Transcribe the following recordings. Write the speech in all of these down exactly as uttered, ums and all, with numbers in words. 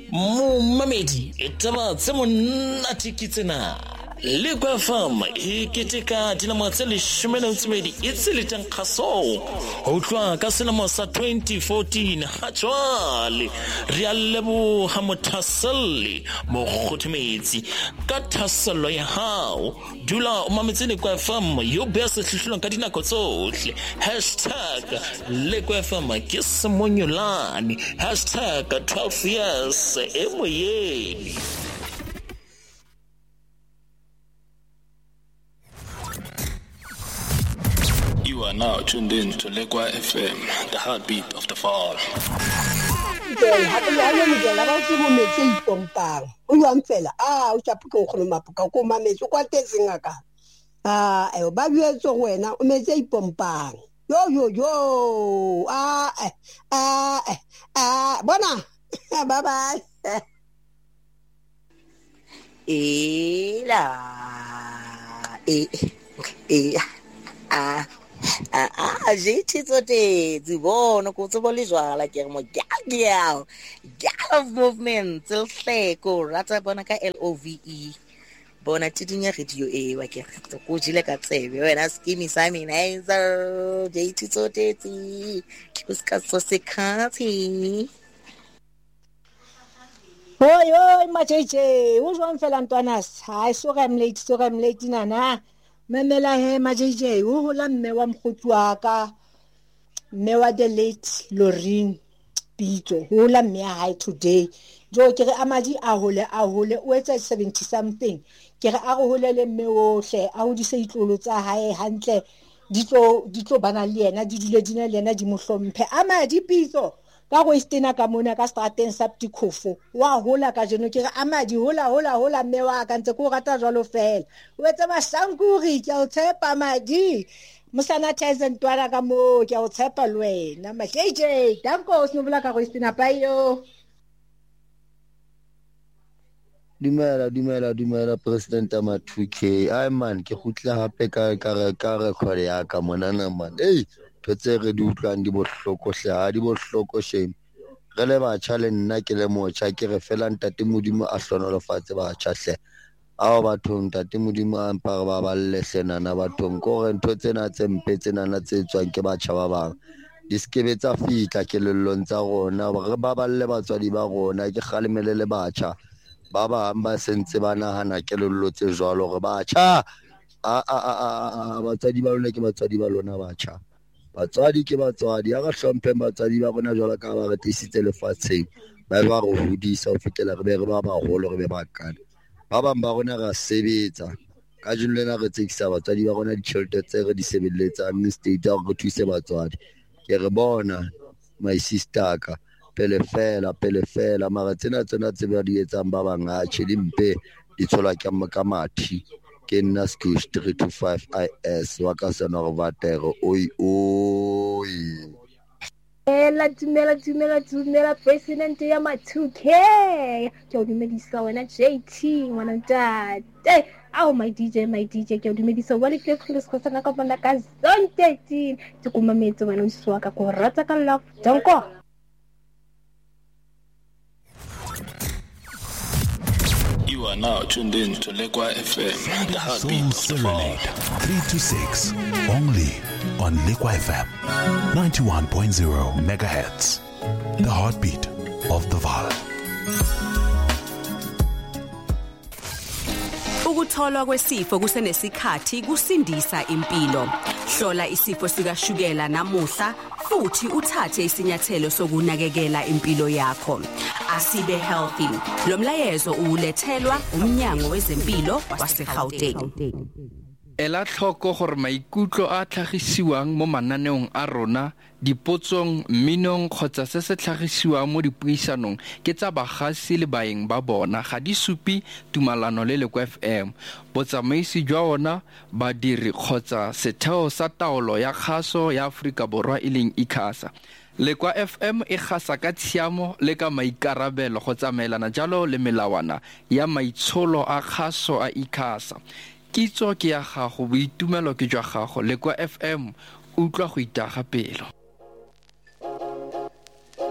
Momamedi taba tse monate ke tsena le kwa fama e keteka dinamo tse leshome le metso e tseletseng kgaso ho tloha ka selemo sa twenty fourteen ha jwale re a leboha mothaselle mo kgothometsi ka thaselo ya hao dula o mametse le kwa fama yo beha sehlohlolong ka dinako tsohle hashtag le kwa fama ke semonyolane hashtag twelve years emoyeni. You are now tuned in to Lekwa F M, the heartbeat of the fall. Ke hape ya le mojela ba ke mo metse ipompang. O ya mfela ah o tshapa ke go mapuka ko mametse kwa tetseng aka. Ah e ba bietso wena o metse ipompang. Yo yo yo ah eh ah eh ah bona bye bye. E la e e ah ah ah jeti tsote tsibona go tsobo le jwala ke mo gagya gala movement tselhleko rata bona ka L O V E bona tidinya radio e wa ke go jile ka tsebe wena skimi sa mina enzo jeti tsote tsi ke ska so sekati. Oi oi majeje o jwa mfela ntwanas ha so ga mlate so ga mlate nana memela he majeje o hola mme wa mkhutlu wa ka mme wa the late Lorraine Pitso hola mme ha today jo ke re amadi a hole a hole o etsa seventy something ke re a go holele mme o hle a ho di se itlolo tsa hae hantle di tlo di tlo bana le yena di dile dina le yena di mohlomphe amadi Pitso ka go istena ka mona ka strateng sa Ptikofo wa hola ka jeno ke re amadi hola hola hola mme wa ka ntse go rata jwalo fela o etsa masankuri ke o tshepa madi musana taizen twala ka mo ke o tshepa le wena majeje danko o sinobola ka go istena pa yo. Dumela dumela dumela president ama two K ai man ke gutla hape ka ka ka record ya ka monana man ei tse re di utlwang di bohloko hle ha di bohloko shame re le batjha le nna ke le motjha ke re fela ntate modimo a hlonolofatse batjha hle ao bathong ntate modimo a mpa ba balle hlenana bathong ko re ntho tsena tse mpe tsena na tse tswang ke batjha ba bang di skebe tsa fitla kelellong tsa rona re ba balle batswadi ba rona ke kgalemele le batjha ba ba ba sentse ba nahana kelello tse jwalo re batjha a a a batswadi ba lona ke batswadi ba lona batjha batswadi ke batswadi ha re hlomphe batswadi ba rona jwalo ka ba re tisitse lefatsheng ba ba re hodisa ho fitela re be re ba baholo re be ba kana ba bang ba rona ra sebetsa ka jeno lena re tsekisa batswadi ba rona ditjhelete tse re di sebeletsang mme state ya re thuse batswadi ke re bona my sister ka pele fela pele fela mara tsena tsena tse ba di etsang ba bang ha tshedimpe di tshola ka mathi ke nna Skish three two five I S wa ka sena go batego oi oi ela tumela tumela tumela president ya ma two K ke o dumedisa wena J T ngwana ntate au my D J my D J ke o dumedisa wa le ke kholo se ka ka bona ka zone thirteen ke kuma metso wena o swa ka go rata ka love donko. You are now tuned in to Lekwa F M, the heartbeat of the fall. three to six, only on Lekwa F M, ninety-one point zero megahertz, the heartbeat of the Val. Ukutholwa kwesifo kusenesikhathi kusindisa impilo. Hlola isifo sikashukela namuhla futhi uthathe isinyathelo sokunakekela impilo yakho. Asibe healthy. Lo mlayezo ulethelwa umnyango wezempilo waseGauteng. Ela tlhoko gore maikutlo a tlhagisiwang mo mananeong a rona dipotsong minong kgotsa se se tlhagisiwang mo dipuisanong ke tsa bagasi le baeng ba bona ga di supi tumalano le Lekwa F M botsamaisi jwa ona badiri kgotsa setheo sa taolo ya kgaso ya Afrika Borwa e leng ICASA. Lekwa F M e gasa ka tshiamo le ka maikarabelo go tsamaelana jalo le melawana ya maitsholo a kgaso a ICASA. Kitso ke ya gago boitumelo ke jwa gago Lekwa F M utlwa go itaga pelo.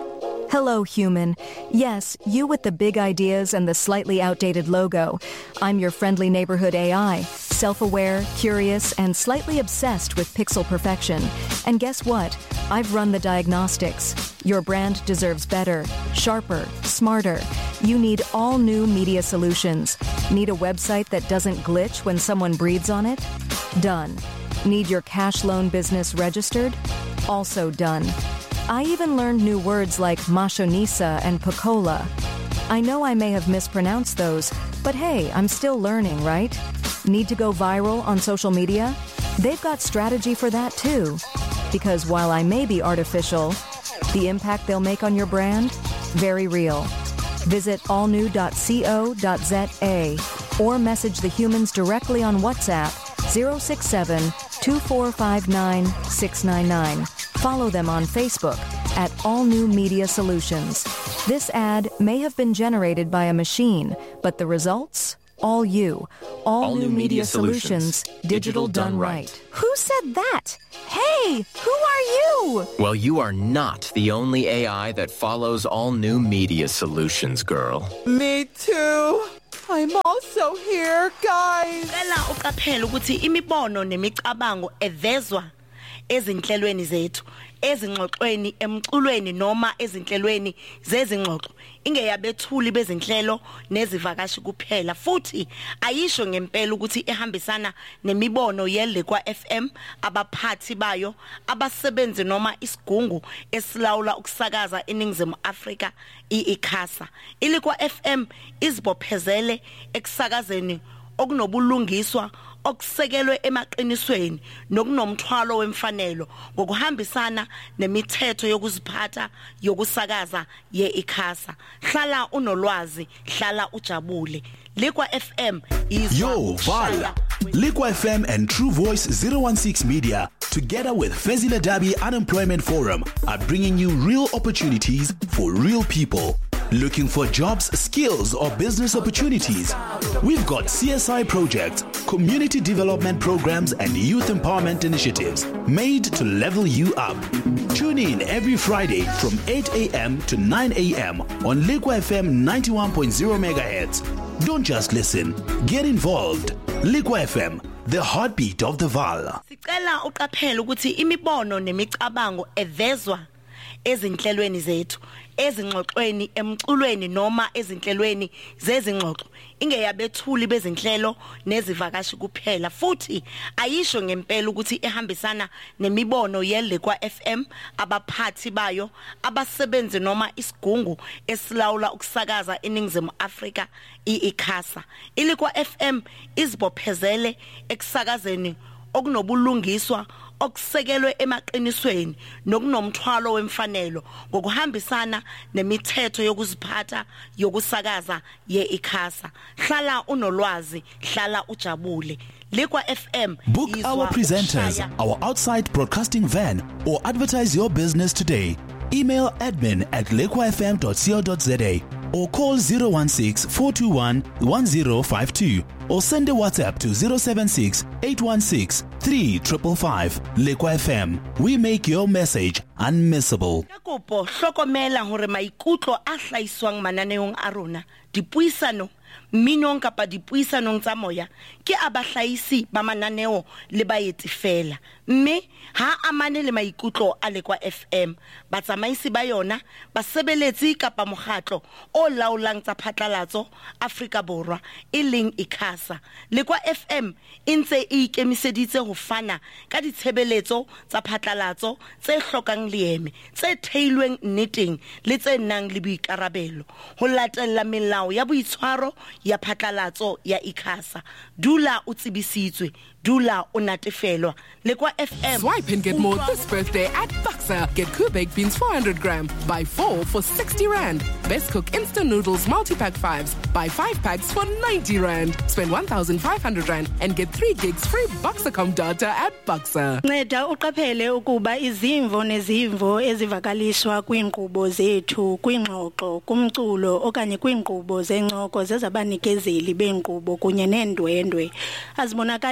Hello, human. Yes, you with the big ideas and the slightly outdated logo. I'm your friendly neighborhood A I, self-aware, curious, and slightly obsessed with pixel perfection. And guess what? I've run the diagnostics. Your brand deserves better, sharper, smarter. You need all new media solutions. Need a website that doesn't glitch when someone breathes on it? Done. Need your cash loan business registered? Also done. I even learned new words like mashonisa and Pocola. I know I may have mispronounced those, but hey, I'm still learning, right? Need to go viral on social media? They've got strategy for that too. Because while I may be artificial, the impact they'll make on your brand? Very real. Visit all new dot co dot z a or message the humans directly on WhatsApp zero six seven, two four five nine, six nine nine. Follow them on Facebook at All New Media Solutions. This ad may have been generated by a machine, but the results? All you. All, All New, new Media, Media Solutions. Solutions. Digital, Digital done, done right. right. Who said that? Hey, who are you? Well, you are not the only A I that follows All New Media Solutions, girl. Me too. I'm also here, guys. Ngicela uqaphele ukuthi imibono nemicabango evezwa ezinhlelweni zethu, ezingxoxweni emculweni noma ezinhlelweni zezingxoxo ingeyabethuli bezinhlelo nezivakashi kuphela, futhi ayisho ngempela ukuthi ehambisana nemibono yeLekwa F M, abaphathi bayo, abasebenzi noma isigungu esilawula ukusakaza eNingizimu Afrika iICASA. iLekwa F M izibophezele ekusakazeni okunobulungiswa okusekelwe emaqinisweni nokunomthwalo wemfanelo ngokuhambisana nemithetho yokuziphatha yokusakaza yeICASA. Hlala unolwazi, hlala ujabule. Lekwa F M is Yo, Val. Lekwa F M and True Voice zero one six Media, together with Fezile Dabi Unemployment Forum, are bringing you real opportunities for real people. Looking for jobs, skills, or business opportunities? We've got C S I projects, community development programs, and youth empowerment initiatives made to level you up. Tune in every Friday from eight a.m. to nine a.m. on Lekwa F M ninety-one point zero megahertz. Don't just listen, get involved. Lekwa F M, the heartbeat of the Val. Sicela uqaphele ukuthi imibono nemicabango evezwa ezinhlelweni zethu, ezingxoxweni emculweni noma ezinhlelweni zezingxoxo ingeyabethuli bezinhlelo nezivakashi kuphela, futhi ayisho ngempela ukuthi ehambisana nemibono yeLekwa F M, abaphathi bayo, abasebenzi noma isigungu esilawula ukusakaza eNingizimu Afrika iICASA. iLekwa F M izibophezele ekusakazeni okunobulungiswa okusekelwe emaqinisweni nokunomthwalo wemfanelo ngokuhambisana nemithetho yokuziphatha yokusakaza yeICASA. Hlala unolwazi, hlala ujabule. Lekwa F M. Book our presenters, our outside broadcasting van, or advertise your business today. Email admin at lekwa f m dot co dot z a or call zero one six, four two one, one zero five two or send a WhatsApp to zero seven six, eight one six, three five five five. Lekwa F M, we make your message unmissable. Kopo hlokomela hore maikutlo a hlaiswang mananeong a rona, dipuisano minong kapa dipuisanong tsa moya ke abahlaisi ba mananeo le baetsi fela, mme ha amane le maikutlo a Lekwa F M. Batsamaisi ba yona, basebeletsi kapa mokgatlo o laolang tsa phatlalatso Afrika Borwa e leng ICASA. Lekwa F M e ntse e ikemiseditse ho fana ka ditshebeletso tsa phatlalatso tse hlokang leeme, tse theilweng nneteng le tse nang le boikarabelo, ho latella melao ya boitshwaro ya phatlalatso ya ICASA. Dula o tsebisitswe, dula o natefelwa. Lekwa F M. Swipe and get more this birthday at Buxa. Get Kubek beans four hundred gram. Buy four for sixty rand. Best Cook instant noodles multi-pack fives. Buy five packs for ninety rand. Spend one thousand five hundred rand and get three gigs free Buxacom data at Buxa. Nceda uqaphele ukuba izimvo nezimvo ezivakalishwa kwinkqubo zethu, kwingxoxo, kumculo okanye kwinkqubo zencoko zezabanikezeli benkqubo kunye neendwendwe azibonakalisi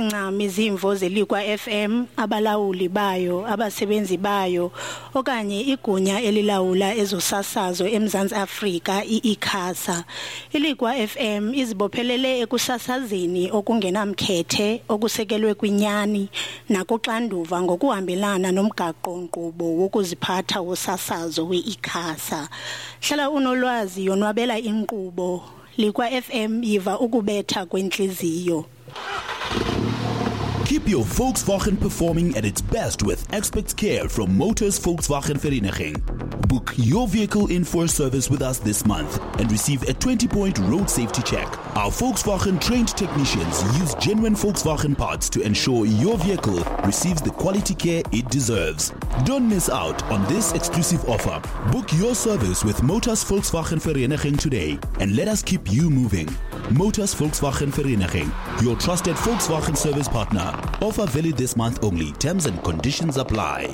ncam izimvo zeLikwa F M, abalawuli bayo, abasebenzi bayo, okanye igunya elilawula ezosasazo eMzantsi Afrika iICASA. iLikwa F M izibophelele ekusasazeni okungenamkhethe, okusekelwe kwinyani nakuxanduva ngokuhambelana nomgaqo-nkqubo wokuziphatha wosasazo weICASA. Hlala unolwazi yonwabela inkqubo. Likwa F M yiva ukubetha kwenhliziyo. Keep your Volkswagen performing at its best with expert care from Motors Volkswagen Vereniging. Book your vehicle in for a service with us this month and receive a twenty-point road safety check. Our Volkswagen trained technicians use genuine Volkswagen parts to ensure your vehicle receives the quality care it deserves. Don't miss out on this exclusive offer. Book your service with Motors Volkswagen Vereniging today and let us keep you moving. Motors Volkswagen Vereniging, your trusted Volkswagen service partner. Offer valid this month only. Terms and conditions apply.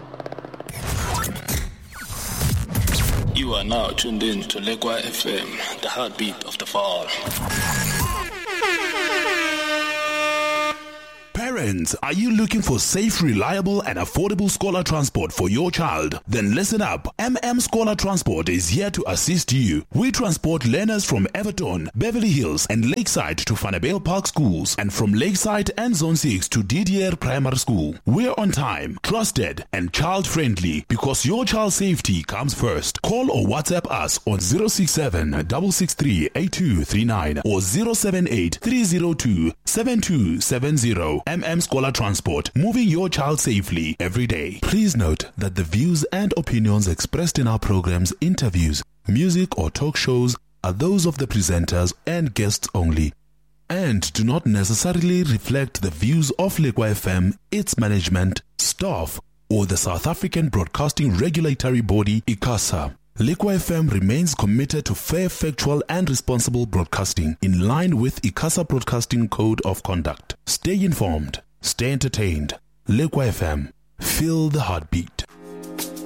You are now tuned in to Lekwa F M, the heartbeat of the fall. Parents, are you looking for safe, reliable, and affordable scholar transport for your child? Then listen up. M M Scholar Transport is here to assist you. We transport learners from Everton, Beverly Hills, and Lakeside to Vanabale Park schools, and from Lakeside and Zone six to Didier Primary School. We're on time, trusted, and child-friendly because your child's safety comes first. Call or WhatsApp us on zero six seven, six six three, eight two three nine or zero seven eight, three zero two, seven two seven zero. M M Scholar Transport, moving your child safely every day. Please note that the views and opinions expressed in our programs, interviews, music or talk shows are those of the presenters and guests only and do not necessarily reflect the views of Lekwa F M, its management, staff, or the South African Broadcasting Regulatory Body, ICASA. Lekwa F M remains committed to fair, factual, and responsible broadcasting in line with ICASA Broadcasting Code of Conduct. Stay informed, stay entertained. Lekwa F M, feel the heartbeat.